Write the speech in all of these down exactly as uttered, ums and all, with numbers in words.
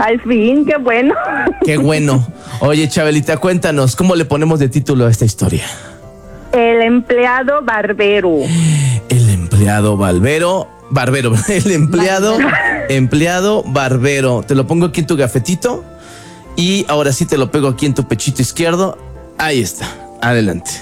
Al fin, qué bueno. Qué bueno. Oye, Chabelita, cuéntanos, ¿cómo le ponemos de título a esta historia? El empleado barbero. El empleado barbero, barbero, el empleado, empleado barbero. Te lo pongo aquí en tu gafetito y ahora sí te lo pego aquí en tu pechito izquierdo. Ahí está, adelante.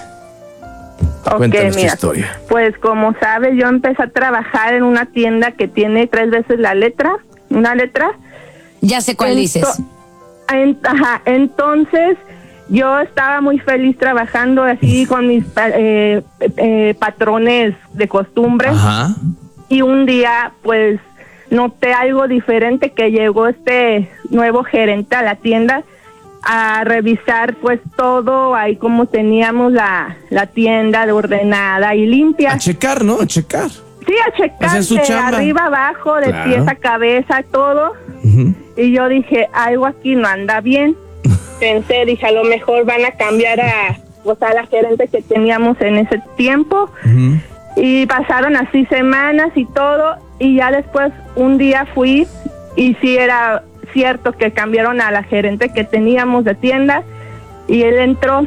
Ok, Cuéntanos mira, tu historia. pues como sabes, yo empecé a trabajar en una tienda que tiene tres veces la letra, una letra. Ya sé cuál Ento- dices. en- ajá, entonces yo estaba muy feliz trabajando así con mis pa- eh, eh, patrones de costumbre. Ajá. Y un día, pues, noté algo diferente, que llegó este nuevo gerente a la tienda a revisar, pues, todo ahí como teníamos la, la tienda de ordenada y limpia. A checar, ¿no? A checar. Sí, a checar Hacer su de chamba. arriba abajo, de Claro. pies a cabeza, todo. Ujú. Y yo dije, algo aquí no anda bien. Pensé, dije, a lo mejor van a cambiar a, pues, a la gerente que teníamos en ese tiempo. Ujú. Y pasaron así semanas y todo, y ya después un día fui, y sí era cierto que cambiaron a la gerente que teníamos de tienda, y él entró.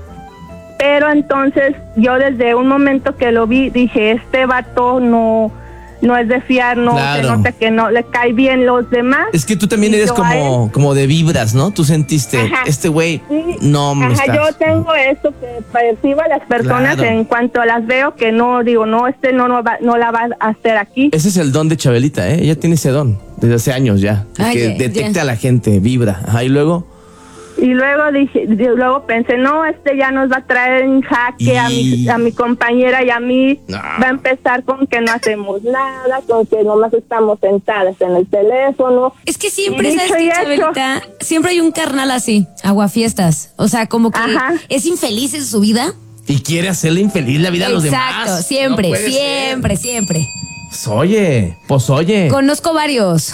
Pero entonces yo desde un momento que lo vi, dije, este vato no, no es de fiar, no Claro. se nota que no le cae bien los demás. Es que tú también Y eres yo a como, como de vibras, ¿no? Tú sentiste, Ajá. este güey, Sí, no me ajá, está. yo tengo eso que percibo a las personas Claro. en cuanto las veo, que no, digo, no, este no, no, va, no la va a hacer aquí. Ese es el don de Chabelita, ¿eh? Ella tiene ese don desde hace años ya. Ay, que ya, detecta ya. a la gente, vibra. Ajá, y luego. Y luego dije, y luego pensé, no, este ya nos va a traer en jaque a mi, Y- a mi compañera y a mí. No. Va a empezar con que no hacemos nada, con que nomás estamos sentadas en el teléfono. Es que siempre, Y ¿sabes dicho qué, y hecho. Chabelita? Siempre hay un carnal así, aguafiestas. O sea, como que Ajá. es infeliz en su vida. Y quiere hacerle infeliz la vida a los demás. Exacto, siempre, No puede siempre, siempre. ser. Pues oye, pues oye. Conozco varios.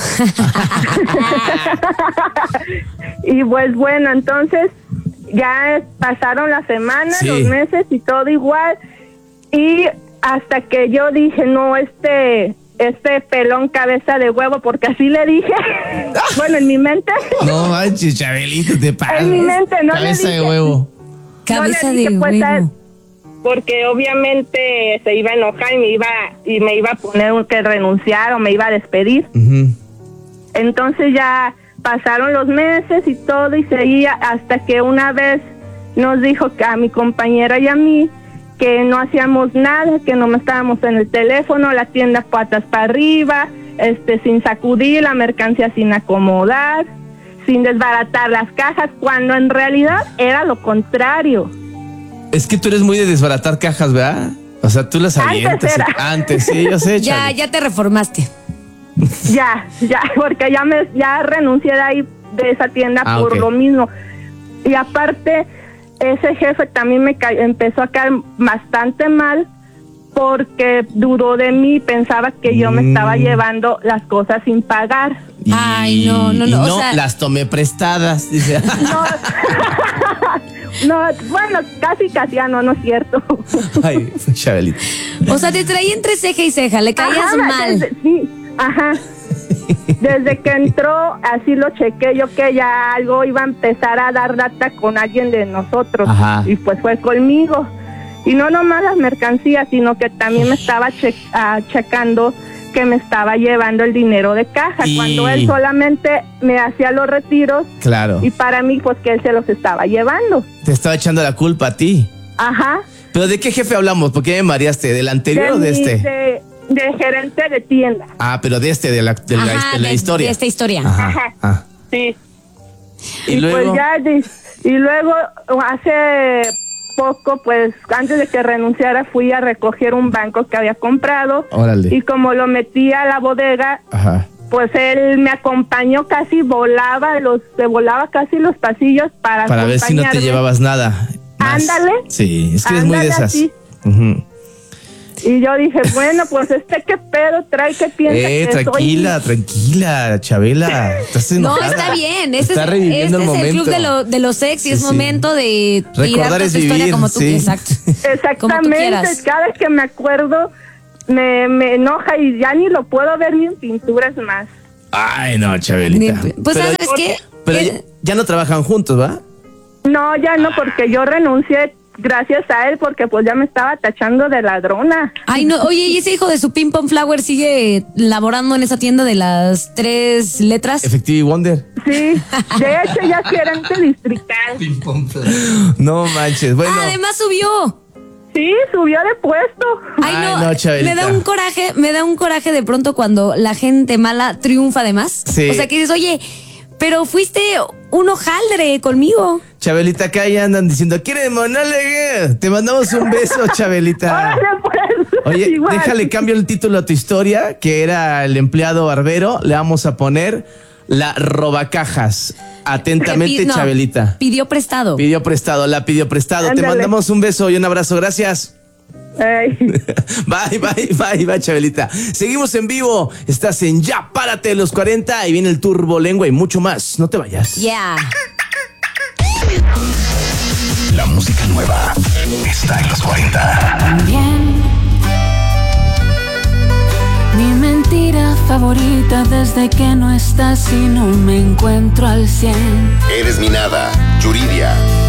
Y pues bueno, entonces ya pasaron las semanas, Sí. los meses y todo igual. Y hasta que yo dije, no, este, este pelón cabeza de huevo, porque así le dije. Bueno, en mi mente. No manches, Chabelita, te pasas. En mi mente no le Cabeza de dije. huevo. Cabeza No le dije, de pues, huevo. Porque obviamente se iba a enojar y me iba, y me iba a poner un que renunciar o me iba a despedir. Ujú. Entonces ya pasaron los meses y todo y seguía hasta que una vez nos dijo que a mi compañera y a mí que no hacíamos nada, que no estábamos en el teléfono, la tienda patas para arriba, este sin sacudir, la mercancía sin acomodar, sin desbaratar las cajas, cuando en realidad era lo contrario. Es que tú eres muy de desbaratar cajas, ¿verdad? O sea, tú las Antes avientas. era. Antes, sí, yo sé, Ya, Chale. ya te reformaste. Ya, ya, porque ya me ya renuncié de ahí, de esa tienda, Ah, por ok. lo mismo. Y aparte, ese jefe también me ca- empezó a caer bastante mal porque dudó de mí, pensaba que yo me Mm. estaba llevando las cosas sin pagar. Y- Ay, no, no, y no, o sea- las tomé prestadas, dice. No, no, bueno, casi casi, ya no, no es cierto. Ay, Chabelita. O sea, te traía entre ceja y ceja, le caías Ajá, mal. desde- sí, ajá. Desde que entró, así lo chequé yo, que ya algo iba a empezar a dar data con alguien de nosotros. Ajá. Y pues fue conmigo. Y no nomás las mercancías, sino que también me estaba che- ah, checando que me estaba llevando el dinero de caja, Y- cuando él solamente me hacía los retiros Claro. y para mí pues que él se los estaba llevando. Te estaba echando la culpa a ti. Ajá. ¿Pero de qué jefe hablamos? ¿Por qué me mareaste? ¿Del anterior o de mi- este? De, de gerente de tienda. Ah, pero de este, de la, de la, Ajá, de la de- historia. de esta historia. Ajá. Ajá. Ah. Sí. Y, Y, luego. pues ya, de- y luego hace poco, pues antes de que renunciara, fui a recoger un banco que había comprado. Órale. Y como lo metí a la bodega, Ajá. pues él me acompañó, casi volaba, los, se volaba casi los pasillos para Para ver si no te acompañarme. llevabas nada. más. Ándale. Sí, es que eres muy de Ándale esas. así. Ujú. Y yo dije, bueno, pues este qué pedo trae, que piensa Eh, que soy. tranquila, tranquila, Chabela. Estás No, enojada. está bien. Este Está es, reviviendo este el es momento. el club de, lo- de los ex y Sí, es sí. momento de Recordar tirar es tu historia vivir, como tú sí. Exacto. Como tú Exactamente, quieras. cada vez que me acuerdo me, me enoja y ya ni lo puedo ver ni en pinturas más. Ay, no, Chabelita. Ni- Pues, pero, ¿sabes qué? pero Eh, ya, ya no trabajan juntos, ¿va? No, ya no, porque yo renuncié gracias a él, porque pues ya me estaba tachando de ladrona. Ay, no, oye, ¿y ese hijo de su Ping Pong Flower sigue laborando en esa tienda de las tres letras? Effective Wonder. Sí, de hecho ya es gerente distrital. No manches, bueno. Ah, además subió. Sí, subió de puesto. Ay, Ay, no, no, Chabelita. me da un coraje, me da un coraje de pronto cuando la gente mala triunfa de más. Sí. O sea, que dices, oye, pero fuiste un hojaldre conmigo. Chabelita, acá ya andan diciendo, ¿quieren monólogo? Te mandamos un beso, Chabelita. Órale, pues. Oye, Igual. déjale cambio el título a tu historia, que era el empleado barbero. Le vamos a poner la robacajas. Atentamente, Que pi- no, Chabelita. Pidió prestado. Pidió prestado, la pidió prestado. Te Ándale. mandamos un beso y un abrazo. Gracias. Ay. Bye, bye, bye, bye, Chabelita. Seguimos en vivo. Estás en Ya Párate de los cuarenta y viene el Turbo Lengua y mucho más. No te vayas. Yeah. La música nueva está en los cuarenta. Bien. Mi mentira favorita desde que no estás y no me encuentro al cien. Eres mi nada, Yuridia.